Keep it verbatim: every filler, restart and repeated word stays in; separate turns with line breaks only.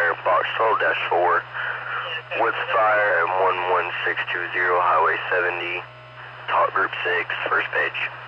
fire, box twelve dash four. Woods fire at one one six two zero, Highway seventy, talk group six, first page.